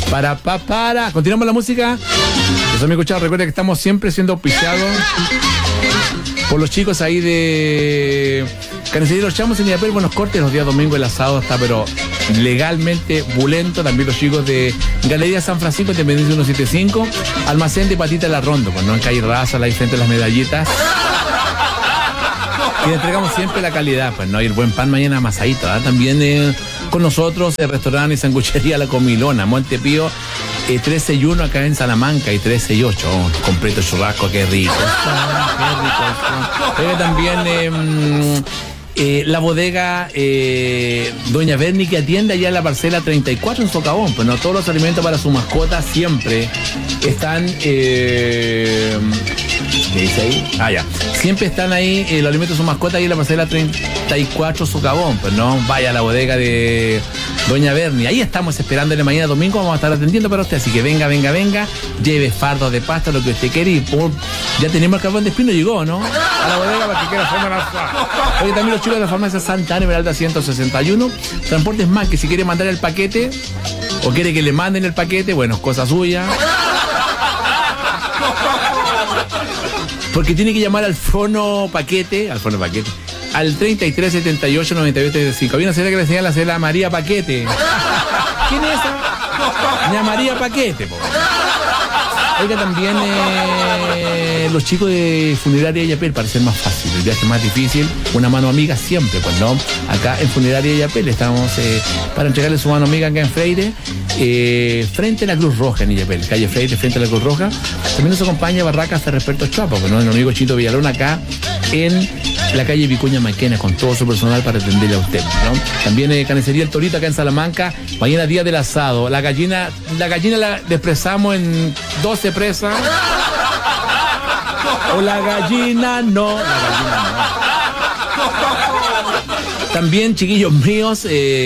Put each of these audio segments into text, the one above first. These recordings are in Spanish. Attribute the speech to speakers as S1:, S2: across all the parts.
S1: Para. Continuamos la música. Los amigos escuchados, recuerden que estamos siempre siendo auspiciados por los chicos ahí de Carnicería Los Chamos en Illapel. Buenos cortes, los días domingos el asado está pero legalmente bulento. También los chicos de Galería San Francisco, Independencia 175, Almacén de Patita La Rondo, pues no en Calle Raza, ahí frente a las medallitas. Y le entregamos siempre la calidad, pues no, y el buen pan mañana amasadito, ¿eh? También con nosotros el restaurante y sanguchería La Comilona, Montepío 13 y 1 acá en Salamanca y 13 y 8, completo churrasco, qué rico. También la bodega Doña Berni, que atiende allá en la parcela 34 en Socavón, pues no, todos los alimentos para su mascota siempre están ¿qué dice ahí? Ah, ya. Siempre están ahí los alimentos de su mascota ahí en la parcela 34 Socavón, pues no, vaya a la bodega de Doña Berni. Ahí estamos esperándole mañana domingo, vamos a estar atendiendo para usted, así que venga, lleve fardos de pasta, lo que usted quiere, y ya tenemos el carbón de espino, llegó, ¿no? A la bodega para que quiera hacer una. Oye, también los chicos de la farmacia Santa Ana, Esmeralda 161, Transportes Más, que si quiere mandar el paquete o quiere que le manden el paquete, bueno, cosa suya. Porque tiene que llamar al fono paquete, al 33 78 98 35. Había una señora que le decía la señora María Paquete. ¿Quién es esa? Doña María Paquete, po. Oiga, también los chicos de Funeraria Illapel, para ser más fácil, el viaje más difícil, una mano amiga siempre, pues no. Acá en Funeraria Illapel estamos para entregarle su mano amiga acá en Freire, frente a la Cruz Roja en Illapel, calle Freire, frente a la Cruz Roja. También nos acompaña Barracas de Respeto Chuapa, pues no, el amigo Chito Villalón acá en la calle Vicuña Maquena, con todo su personal para atenderle a usted, ¿no? También Carnicería El Torito acá en Salamanca, mañana día del asado. La gallina la expresamos en 12 presas. O la gallina no. También, chiquillos míos,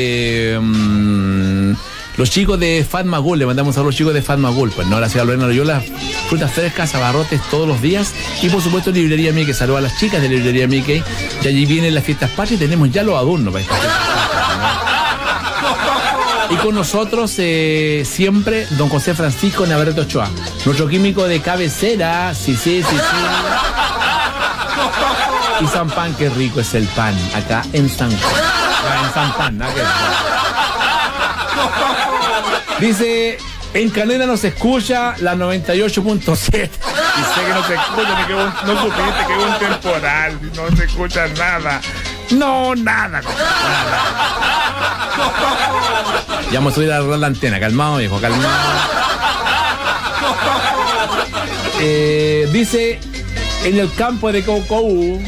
S1: los chicos de Fatmagul, le mandamos a los chicos de Fatmagul, pues no, la ciudad Lorena Loyola, frutas frescas, abarrotes todos los días, y por supuesto Librería Mickey. Saludos a las chicas de Librería Mickey, y allí vienen las fiestas patrias y tenemos ya los adornos para esta fiesta. Y con nosotros siempre don José Francisco Navarrete Ochoa, nuestro químico de cabecera, sí. Y San Pan, qué rico es el pan, acá en San Pan, ¿no? Dice, en Canela nos escucha la 98.7. Y sé que no se escucha, ni que no supiste que es un temporal, no se escucha nada. No, nada. Ya vamos a subir a arreglar la antena, calmado, viejo, calmado. Dice, en el campo de Cocou,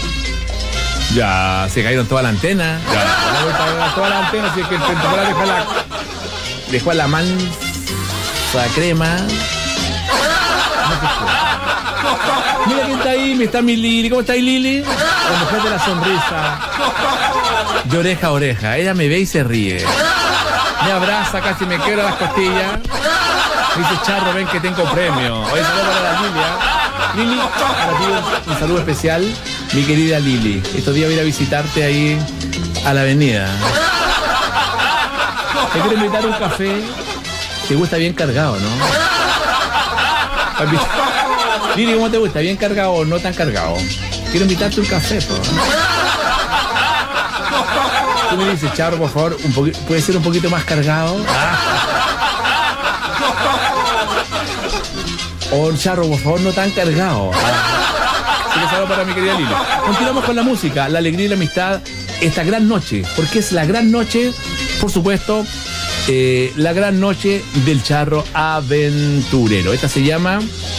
S1: ya se cayeron toda la antena. Ya, toda la antena, así que el temporal dejó a la mansa crema. Mira quién está ahí, está mi Lili. ¿Cómo está ahí, Lili? La mujer de la sonrisa. De oreja a oreja. Ella me ve y se ríe. Me abraza, casi me quiebra las costillas. Me dice, Charro, ven que tengo premio. Hoy saludo para la Lilia. Lili, para ti un saludo especial, mi querida Lili. Estos días voy a ir a visitarte ahí a la avenida. Te quiero invitar a un café. Te gusta bien cargado, ¿no? Lili, ¿cómo te gusta? ¿Bien cargado o no tan cargado? Quiero invitarte a un café, po. Tú me dices, Charro, por favor, ¿puede ser un poquito más cargado? O Charro, por favor, no tan cargado. Así que saludo para mi querida Lili. Continuamos con la música, la alegría y la amistad esta gran noche, porque es la gran noche, por supuesto, la gran noche del Charro Aventurero. Esta se llama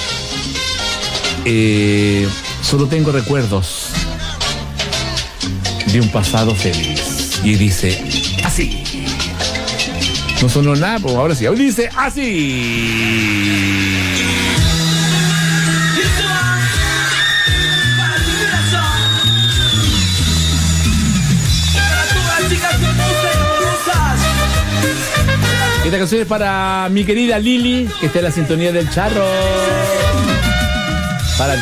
S1: Solo tengo recuerdos de un pasado feliz. Y dice así. No sonó nada, pues ahora sí. Hoy dice así. Esta canción es para mi querida Lili, que está en la sintonía del Charro.